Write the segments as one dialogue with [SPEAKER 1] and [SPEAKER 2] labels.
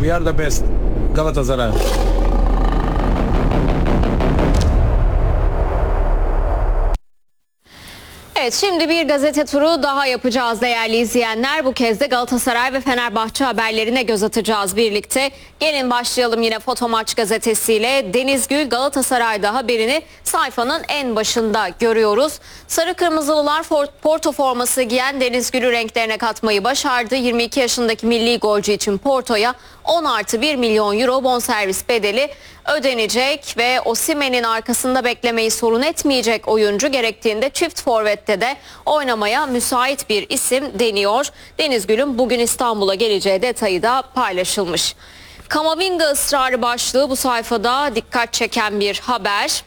[SPEAKER 1] We are the best. Galatasaray.
[SPEAKER 2] Evet, şimdi bir gazete turu daha yapacağız değerli izleyenler. Bu kez de Galatasaray ve Fenerbahçe haberlerine göz atacağız birlikte. Gelin başlayalım yine Foto Maç gazetesiyle. Deniz Gül Galatasaray'da haberini sayfanın en başında görüyoruz. Sarı Kırmızılılar Porto forması giyen Deniz Gül'ü renklerine katmayı başardı. 22 yaşındaki milli golcü için Porto'ya 10+1 milyon euro bonservis bedeli ödenecek ve Osimhen'in arkasında beklemeyi sorun etmeyecek oyuncu gerektiğinde çift forvette de oynamaya müsait bir isim deniyor. Deniz Gül'ün bugün İstanbul'a geleceği detayı da paylaşılmış. Kamavinga ısrarı başlığı bu sayfada dikkat çeken bir haber.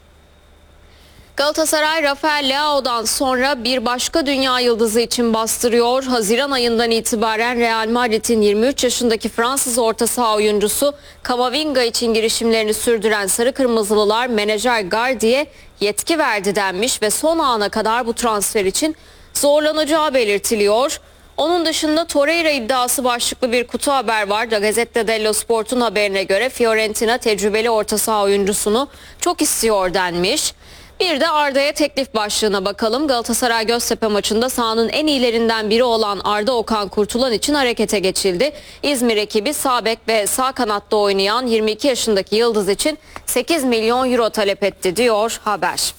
[SPEAKER 2] Galatasaray Rafael Leao'dan sonra bir başka dünya yıldızı için bastırıyor. Haziran ayından itibaren Real Madrid'in 23 yaşındaki Fransız orta saha oyuncusu Kamavinga için girişimlerini sürdüren Sarı Kırmızılılar menajer Gardi'ye yetki verdi denmiş ve son ana kadar bu transfer için zorlanacağı belirtiliyor. Onun dışında Torreira iddiası başlıklı bir kutu haber var. Da Gazzetta dello Sport'un haberine göre Fiorentina tecrübeli orta saha oyuncusunu çok istiyor denmiş. Bir de Arda'ya teklif başlığına bakalım. Galatasaray Göztepe maçında sahanın en iyilerinden biri olan Arda Okan Kurtulan için harekete geçildi. İzmir ekibi sağ bek ve sağ kanatta oynayan 22 yaşındaki yıldız için 8 milyon euro talep etti diyor haber.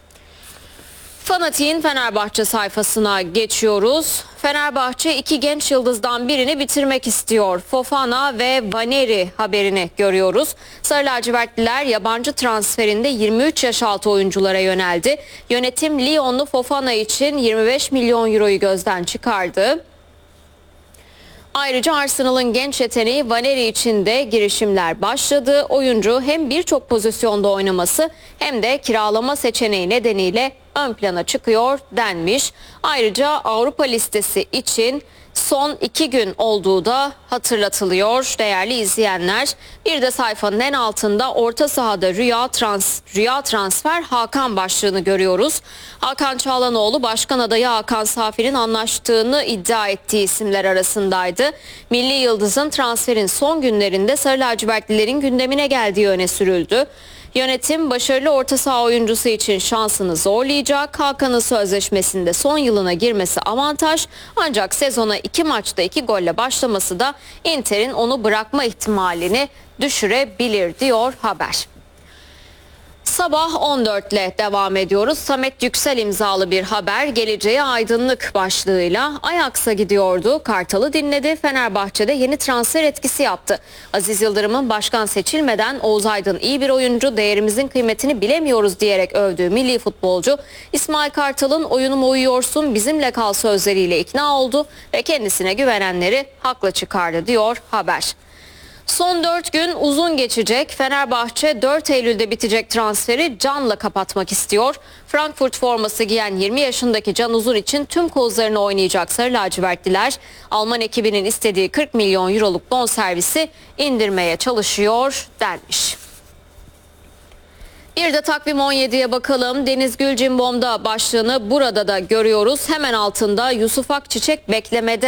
[SPEAKER 2] Fanatik'in Fenerbahçe sayfasına geçiyoruz. Fenerbahçe iki genç yıldızdan birini bitirmek istiyor. Fofana ve Vaneri haberini görüyoruz. Sarı lacivertliler yabancı transferinde 23 yaş altı oyunculara yöneldi. Yönetim Lyonlu Fofana için 25 milyon euroyu gözden çıkardı. Ayrıca Arsenal'ın genç yeteneği Vaneri için de girişimler başladı. Oyuncu hem birçok pozisyonda oynaması hem de kiralama seçeneği nedeniyle ön plana çıkıyor denmiş. Ayrıca Avrupa listesi için son 2 gün olduğu da hatırlatılıyor değerli izleyenler. Bir de sayfanın en altında orta sahada rüya transfer Hakan başlığını görüyoruz. Hakan Çağlanoğlu başkan adayı Hakan Safi'nin anlaştığını iddia ettiği isimler arasındaydı. Milli Yıldız'ın transferin son günlerinde Sarı lacivertlilerin gündemine geldiği öne sürüldü. Yönetim başarılı orta saha oyuncusu için şansını zorlayacak. Hakan'ın sözleşmesinde son yılına girmesi avantaj. Ancak sezona 2 maçta 2 golle başlaması da Inter'in onu bırakma ihtimalini düşürebilir diyor haber. Sabah 14 ile devam ediyoruz. Samet Yüksel imzalı bir haber geleceğe aydınlık başlığıyla Ajax'a gidiyordu. Kartal'ı dinledi. Fenerbahçe'de yeni transfer etkisi yaptı. Aziz Yıldırım'ın başkan seçilmeden Oğuz Aydın iyi bir oyuncu, değerimizin kıymetini bilemiyoruz diyerek övdüğü milli futbolcu İsmail Kartal'ın oyunuma uyuyorsun bizimle kal sözleriyle ikna oldu ve kendisine güvenenleri haklı çıkardı diyor haber. Son 4 gün uzun geçecek. Fenerbahçe 4 Eylül'de bitecek transferi Can'la kapatmak istiyor. Frankfurt forması giyen 20 yaşındaki Can Uzun için tüm kozlarını oynayacak Sarı lacivertliler Alman ekibinin istediği 40 milyon euroluk bonservisi indirmeye çalışıyor denmiş. Bir de takvim 17'ye bakalım. Deniz Gül Cimbom'da başlığını burada da görüyoruz. Hemen altında Yusuf Akçiçek beklemede